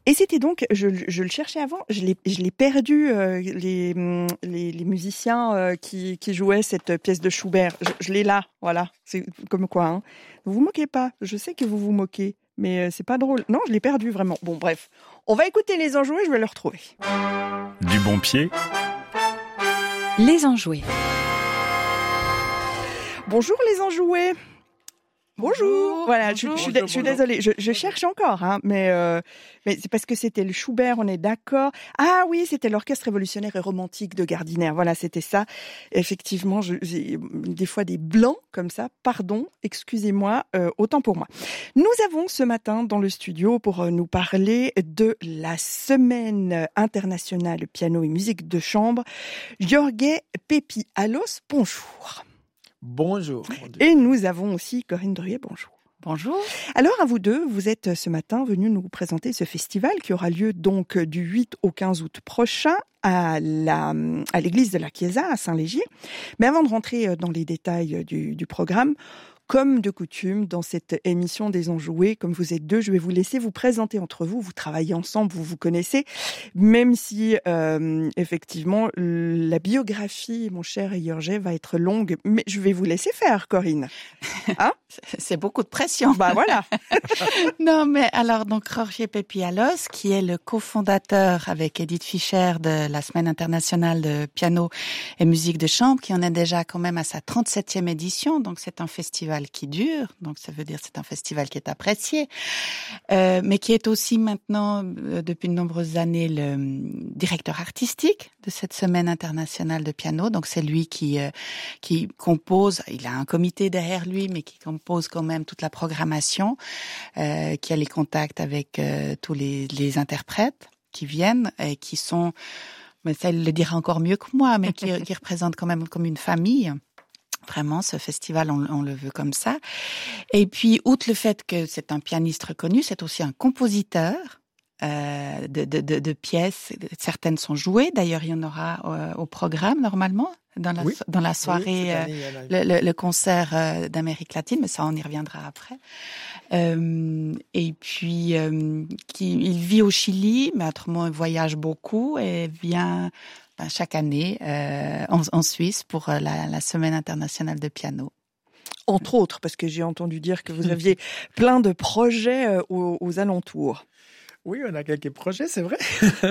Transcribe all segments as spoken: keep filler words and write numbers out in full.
Et c'était donc, je, je le cherchais avant, je l'ai, je l'ai perdu, euh, les, les, les musiciens euh, qui, qui jouaient cette pièce de Schubert. Je, je l'ai là, voilà. C'est comme quoi, hein. Vous vous moquez pas. Je sais que vous vous moquez, mais euh, c'est pas drôle. Non, je l'ai perdu vraiment. Bon, bref. On va écouter les enjoués, je vais le retrouver. Du bon pied. Les enjoués. Bonjour les enjoués. Bonjour. Bonjour. Voilà, Bonjour. je, je, je, je suis désolée, je, je cherche encore, hein, mais, euh, mais c'est parce que c'était le Schubert, on est d'accord. Ah oui, c'était l'orchestre révolutionnaire et romantique de Gardiner. Voilà, c'était ça. Effectivement, je, j'ai des fois des blancs comme ça. Pardon, excusez-moi, euh, autant pour moi. Nous avons ce matin dans le studio pour nous parler de la semaine internationale piano et musique de chambre. Jorge Pepi-Alos, bonjour. Bonjour. Et nous avons aussi Corinne Druet, bonjour. Bonjour. Alors à vous deux, vous êtes ce matin venus nous présenter ce festival qui aura lieu donc du huit au quinze août prochain à la à l'église de la Chiesa à Saint-Légier. Mais avant de rentrer dans les détails du, du programme, comme de coutume, dans cette émission des enjoués, comme vous êtes deux, je vais vous laisser vous présenter entre vous. Vous travaillez ensemble, vous vous connaissez, même si euh, effectivement la biographie, mon cher Jorge, va être longue. Mais je vais vous laisser faire, Corinne. Hein? C'est beaucoup de pression. Bah voilà. Non, mais alors donc Jorge Pepi-Alos, qui est le cofondateur avec Edith Fischer de la Semaine internationale de piano et musique de chambre, qui en est déjà quand même à sa trente-septième édition. Donc c'est un festival qui dure, donc ça veut dire que c'est un festival qui est apprécié, euh, mais qui est aussi maintenant, euh, depuis de nombreuses années, le directeur artistique de cette semaine internationale de piano. Donc c'est lui qui euh, qui compose, il a un comité derrière lui, mais qui compose quand même toute la programmation, euh, qui a les contacts avec euh, tous les, les interprètes qui viennent et qui sont, mais ça il le dira encore mieux que moi, mais qui, qui représentent quand même comme une famille. Vraiment, ce festival, on, on le veut comme ça. Et puis, outre le fait que c'est un pianiste reconnu, c'est aussi un compositeur euh, de, de, de, de pièces. Certaines sont jouées. D'ailleurs, il y en aura euh, au programme, normalement, dans la, oui. dans la soirée, oui, année, euh, le, le, le concert euh, d'Amérique latine, mais ça, on y reviendra après. Euh, et puis, euh, qui, il vit au Chili, mais autrement, il voyage beaucoup et vient chaque année euh, en, en Suisse pour la, la Semaine internationale de piano. Entre autres, parce que j'ai entendu dire que vous aviez plein de projets aux, aux alentours. Oui, on a quelques projets, c'est vrai.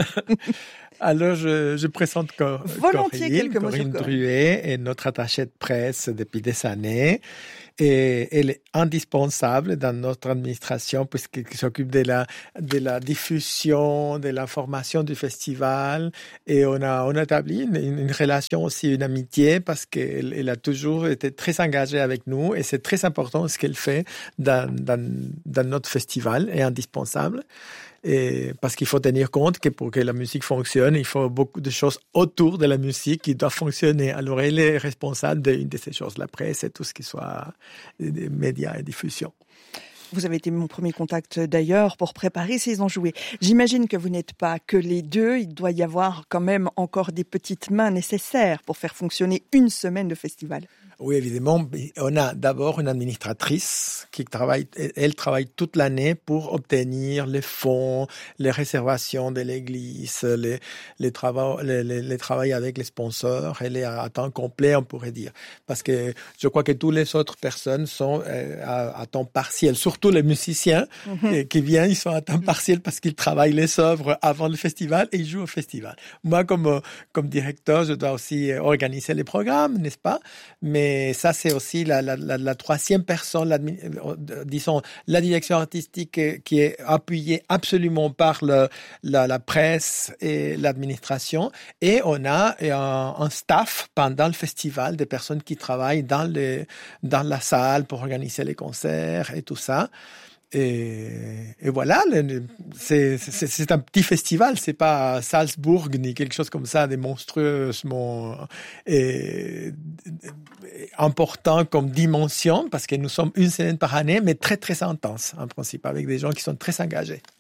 Alors, je, je présente Cor- Volontiers Corinne, quelques mots Corinne sur Corinne. Druet est notre attachée de presse depuis des années. Et elle est indispensable dans notre administration puisqu'elle s'occupe de la, de la diffusion, de l'information du festival. Et on a, on a établi une, une relation aussi, une amitié parce qu'elle elle a toujours été très engagée avec nous et c'est très important ce qu'elle fait dans, dans, dans notre festival est indispensable. Et parce qu'il faut tenir compte que pour que la musique fonctionne, il faut beaucoup de choses autour de la musique qui doivent fonctionner. Alors, elle est responsable d'une de ces choses, la presse et tout ce qui soit des médias et diffusion. Vous avez été mon premier contact d'ailleurs pour préparer ces enjoués. J'imagine que vous n'êtes pas que les deux. Il doit y avoir quand même encore des petites mains nécessaires pour faire fonctionner une semaine de festival. Oui, évidemment. On a d'abord une administratrice qui travaille, elle travaille toute l'année pour obtenir les fonds, les réservations de l'église, les, les travaux, les, les, les travaux avec les sponsors. Elle est à temps complet, on pourrait dire. Parce que je crois que toutes les autres personnes sont à, à temps partiel, surtout les musiciens mm-hmm. qui viennent, ils sont à temps partiel parce qu'ils travaillent les œuvres avant le festival et ils jouent au festival. Moi, comme, comme directeur, je dois aussi organiser les programmes, n'est-ce pas? Mais Et ça, c'est aussi la, la, la, la troisième personne, disons, la direction artistique qui est appuyée absolument par le, la, la presse et l'administration. Et on a un, un staff pendant le festival, des personnes qui travaillent dans, les, dans la salle pour organiser les concerts et tout ça. Et, et voilà, c'est, c'est, c'est un petit festival, c'est pas Salzbourg ni quelque chose comme ça, des monstrueusement et, et, important comme dimension, parce que nous sommes une semaine par année, mais très très intense en principe, avec des gens qui sont très engagés.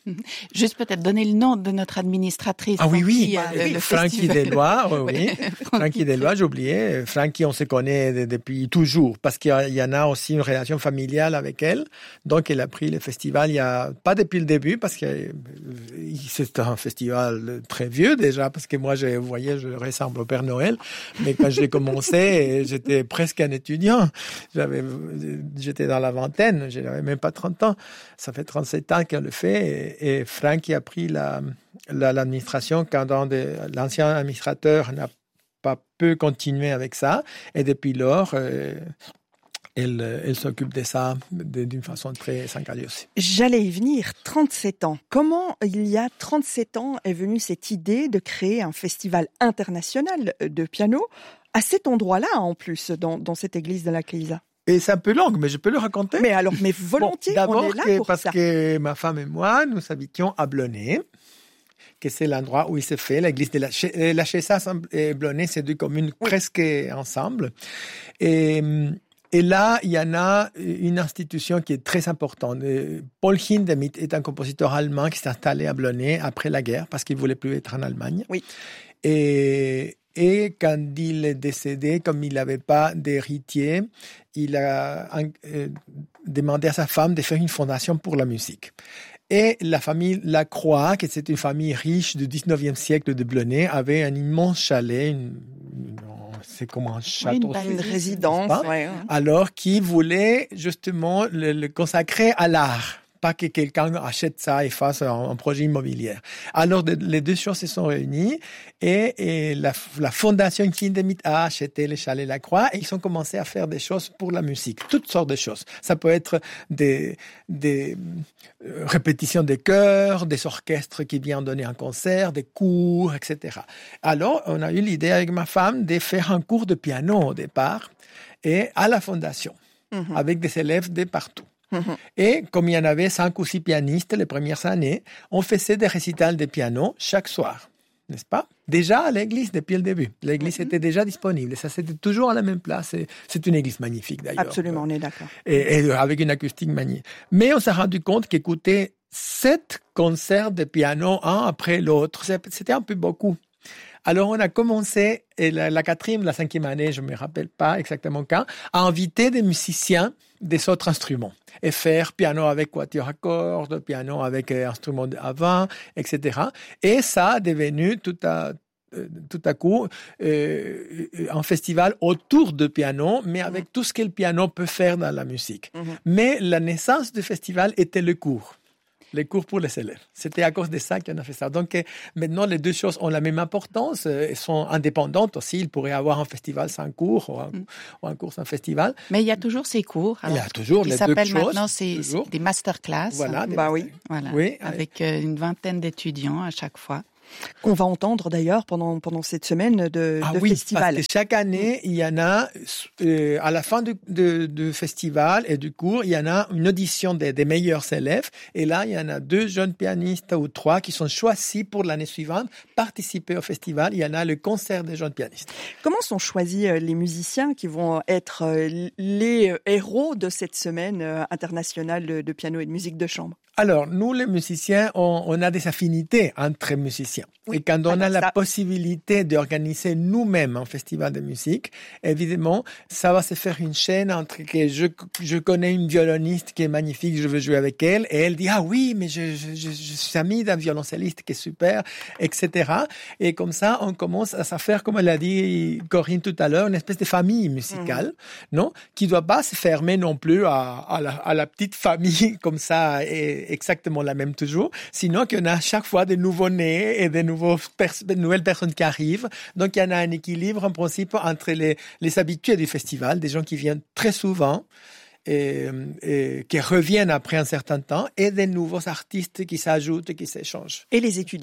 Juste peut-être donner le nom de notre administratrice. Ah oui, oui, qui, bah, euh, oui le Francky festival. Deslois, oui, oui. Francky Deslois, j'ai oublié. Francky, on se connaît de- depuis toujours, parce qu'il y, a- il y en a aussi une relation familiale avec elle. Donc, elle a pris le festival il y a, pas depuis le début, parce que euh, c'est un festival très vieux déjà, parce que moi, je, vous voyez, je ressemble au Père Noël. Mais quand j'ai commencé, j'étais presque un étudiant. J'avais, j'étais dans la vingtaine, je n'avais même pas trente ans. Ça fait trente-sept ans qu'elle le fait. Et, et Francky a pris la, la, l'administration quand dans de, l'ancien administrateur n'a pas pu continuer avec ça. Et depuis lors, euh, elle, elle s'occupe de ça de, d'une façon très singulière aussi. J'allais y venir, trente-sept ans. Comment, il y a trente-sept ans, est venue cette idée de créer un festival international de piano à cet endroit-là, en plus, dans, dans cette église de la Cléisa? Et c'est un peu long, mais je peux le raconter. Mais alors, mais volontiers, bon, on est là que, pour parce ça. que ma femme et moi, nous habitions à Blonay, que c'est l'endroit où il se fait l'église de la Ch- la Chessa et Blonay, c'est deux communes oui. presque ensemble. Et, et là, il y en a une institution qui est très importante. Paul Hindemith est un compositeur allemand qui s'est installé à Blonay après la guerre parce qu'il voulait plus être en Allemagne. Oui. Et Et quand il est décédé, comme il n'avait pas d'héritier, il a euh, demandé à sa femme de faire une fondation pour la musique. Et la famille Lacroix, qui c'était une famille riche du dix-neuvième siècle de Blonay, avait un immense chalet, une, une, c'est comme un château. Oui, une, une résidence. Ouais, ouais. Alors, qui voulait justement le, le consacrer à l'art. Pas que quelqu'un achète ça et fasse un, un projet immobilier. Alors, de, les deux choses se sont réunies et, et la, la fondation Hindemith a acheté le chalet Lacroix et ils ont commencé à faire des choses pour la musique, toutes sortes de choses. Ça peut être des, des euh, répétitions de chœurs, des orchestres qui viennent donner un concert, des cours, et cetera. Alors, on a eu l'idée avec ma femme de faire un cours de piano au départ et à la fondation, mm-hmm. avec des élèves de partout. Mmh. Et comme il y en avait cinq ou six pianistes les premières années, on faisait des récitals de piano chaque soir, n'est-ce pas? Déjà à l'église depuis le début. L'église mmh. était déjà disponible. Ça, c'était toujours à la même place. Et c'est une église magnifique d'ailleurs. Absolument, on est d'accord. Et, et avec une acoustique magnifique. Mais on s'est rendu compte qu'écouter sept concerts de piano, un après l'autre, c'était un peu beaucoup. Alors, on a commencé, et la, la quatrième, la cinquième année, je ne me rappelle pas exactement quand, à inviter des musiciens des autres instruments et faire piano avec quatuor à cordes, piano avec euh, instruments à vent, et cetera. Et ça a devenu tout à, euh, tout à coup euh, un festival autour de piano, mais avec mmh. tout ce que le piano peut faire dans la musique. Mmh. Mais la naissance du festival était le cours. Les cours pour les élèves. C'était à cause de ça qu'on a fait ça. Donc, euh, maintenant, les deux choses ont la même importance. Euh, elles sont indépendantes aussi. Il pourrait y avoir un festival sans cours ou un, mm. ou un cours sans festival. Mais il y a toujours ces cours. Alors, il y a toujours les deux choses. Qui s'appellent maintenant c'est, c'est des masterclass. Voilà. Bah oui. Voilà. Oui. Avec euh, une vingtaine d'étudiants à chaque fois. Qu'on va entendre d'ailleurs pendant, pendant cette semaine de, ah de oui, festival. Parce que chaque année, il y en a, euh, à la fin du, de, du festival et du cours, il y en a une audition des, des meilleurs élèves. Et là, il y en a deux jeunes pianistes ou trois qui sont choisis pour l'année suivante, participer au festival. Il y en a le concert des jeunes pianistes. Comment sont choisis les musiciens qui vont être les héros de cette semaine internationale de piano et de musique de chambre? Alors, nous, les musiciens, on, on a des affinités entre musiciens. Oui, et quand on a la ça. possibilité d'organiser nous-mêmes un festival de musique, évidemment, ça va se faire une chaîne entre que je, je connais une violoniste qui est magnifique, je veux jouer avec elle, et elle dit, ah oui, mais je, je, je, je suis amie d'un violoncelliste qui est super, et cetera. Et comme ça, on commence à se faire, comme elle a dit Corinne tout à l'heure, une espèce de famille musicale, mmh. non? Qui ne doit pas se fermer non plus à, à, la, à la petite famille comme ça, et exactement la même toujours, sinon qu'on a à chaque fois des nouveaux-nés et des, nouveaux pers- des nouvelles personnes qui arrivent. Donc, il y en a un équilibre, en principe, entre les, les habitués du festival, des gens qui viennent très souvent et, et qui reviennent après un certain temps, et des nouveaux artistes qui s'ajoutent, qui s'échangent. Et les étudiants?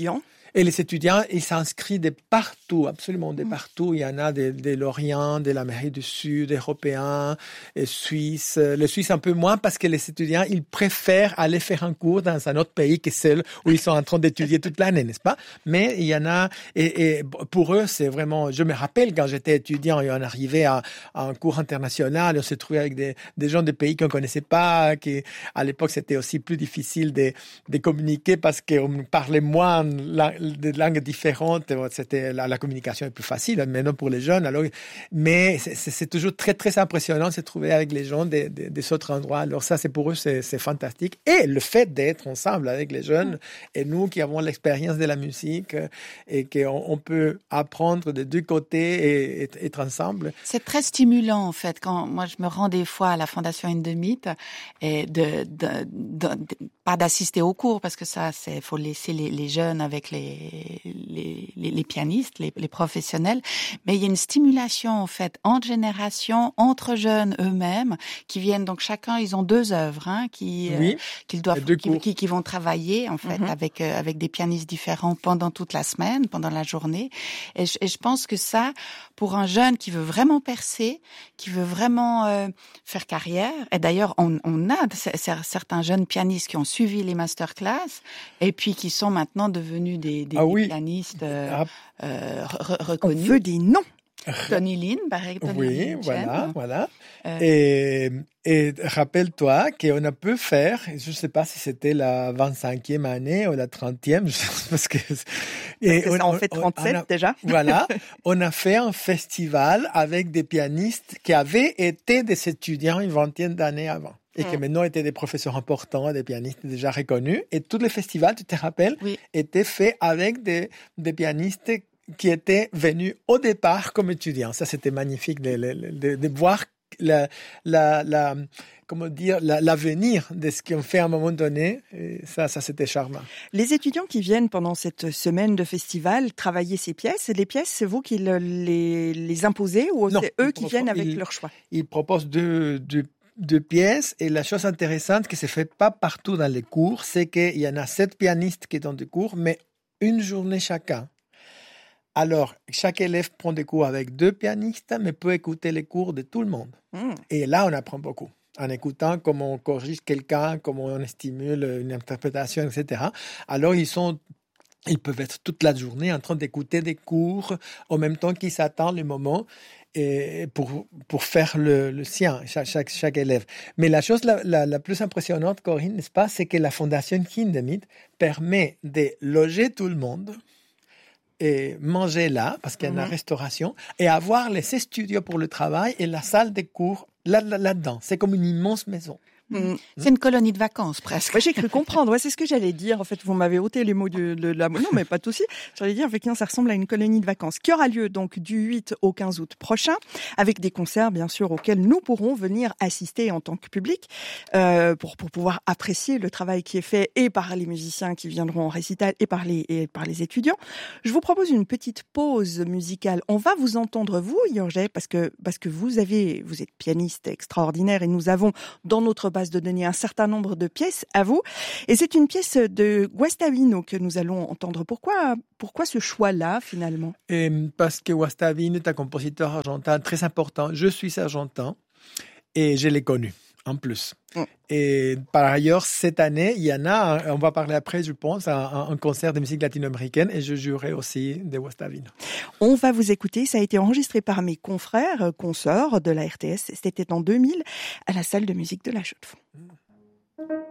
Et les étudiants, ils s'inscrivent de partout, absolument de partout. Il y en a de, de l'Orient, de l'Amérique du Sud, Européens, et Suisses. Les Suisses un peu moins parce que les étudiants, ils préfèrent aller faire un cours dans un autre pays que celle où ils sont en train d'étudier toute l'année, n'est-ce pas? Mais il y en a, et, et pour eux, c'est vraiment, je me rappelle quand j'étais étudiant et on arrivait à, à un cours international, et on s'est trouvé avec des, des gens de pays qu'on connaissait pas, qui, à l'époque, c'était aussi plus difficile de, de communiquer parce qu'on parlait moins la, de langues différentes. C'était la, la communication est plus facile maintenant pour les jeunes. Alors, mais c'est, c'est toujours très très impressionnant de se trouver avec les gens des de, de, autres endroits. Alors ça, c'est pour eux, c'est, c'est fantastique. Et le fait d'être ensemble avec les jeunes et nous qui avons l'expérience de la musique et qu'on on peut apprendre de deux côtés et, et être ensemble. C'est très stimulant en fait. Quand moi je me rends des fois à la Fondation Indemite et de, de, de, de pas d'assister aux cours parce que ça c'est faut laisser les, les jeunes avec les les, les, les pianistes, les, les professionnels, mais il y a une stimulation en fait entre générations, entre jeunes eux-mêmes qui viennent donc chacun ils ont deux œuvres hein, qui oui, euh, qu'ils doivent qui, qui, qui vont travailler en fait mm-hmm. avec euh, avec des pianistes différents pendant toute la semaine, pendant la journée et je, et je pense que ça pour un jeune qui veut vraiment percer, qui veut vraiment euh, faire carrière et d'ailleurs on on a certains jeunes pianistes qui ont suivi les masterclass et puis qui sont maintenant devenus des, des, ah oui. des pianistes euh, ah. euh, re- reconnus. On veut des noms. Tony Lin, par exemple. Oui, voilà, voilà. Euh... Et, et rappelle-toi qu'on a pu faire, je ne sais pas si c'était la vingt-cinquième année ou la trentième, parce que... Et parce que on, ça en fait trente-sept on a, déjà. Voilà, on a fait un festival avec des pianistes qui avaient été des étudiants une vingtaine d'années avant. Et qui maintenant étaient des professeurs importants, des pianistes déjà reconnus. Et tous les festivals, tu te rappelles, oui. étaient faits avec des, des pianistes qui étaient venus au départ comme étudiants. Ça, c'était magnifique de, de, de voir la, la, la, comment dire, la, l'avenir de ce qu'on fait à un moment donné. Et ça, ça, c'était charmant. Les étudiants qui viennent pendant cette semaine de festival travailler ces pièces, les pièces, c'est vous qui le, les, les imposez ou non, c'est eux qui propos, viennent avec ils, leur choix? Ils proposent deux, deux de pièces et la chose intéressante qui se fait pas partout dans les cours, c'est qu'il y en a sept pianistes qui donnent des cours, mais une journée chacun. Alors, chaque élève prend des cours avec deux pianistes, mais peut écouter les cours de tout le monde. Mmh. Et là, on apprend beaucoup. En écoutant comment on corrige quelqu'un, comment on stimule une interprétation, et cetera. Alors, ils sont Ils peuvent être toute la journée en train d'écouter des cours en même temps qu'ils s'attendent le moment et pour, pour faire le, le sien, chaque, chaque, chaque élève. Mais la chose la, la, la plus impressionnante, Corinne, n'est-ce pas, c'est que la Fondation Hindemith permet de loger tout le monde et manger là, parce qu'il y a mmh. la restauration, et avoir les studios pour le travail et la salle de cours là, là, là-dedans. C'est comme une immense maison. Mmh. C'est une colonie de vacances, presque. Moi, j'ai cru comprendre. Ouais, c'est ce que j'allais dire. En fait, vous m'avez ôté les mots de, de la... Non, mais pas de souci. J'allais dire, effectivement, ça ressemble à une colonie de vacances qui aura lieu donc du huit au quinze août prochain, avec des concerts, bien sûr, auxquels nous pourrons venir assister en tant que public, euh, pour, pour pouvoir apprécier le travail qui est fait et par les musiciens qui viendront en récital et par les, et par les étudiants. Je vous propose une petite pause musicale. On va vous entendre, vous, Jorge, parce que, parce que vous avez, vous êtes pianiste extraordinaire et nous avons dans notre base de donner un certain nombre de pièces à vous. Et c'est une pièce de Guastavino que nous allons entendre. Pourquoi, pourquoi ce choix-là, finalement? Et parce que Guastavino est un compositeur argentin très important. Je suis argentin et je l'ai connu, en plus. Mm. Et par ailleurs, cette année, il y en a, on va parler après, je pense, un, un concert de musique latino-américaine et je jouerai aussi de Guastavino. On va vous écouter. Ça a été enregistré par mes confrères, consoeurs de la R T S. C'était en deux mille à la salle de musique de la Chaux-de-Fonds.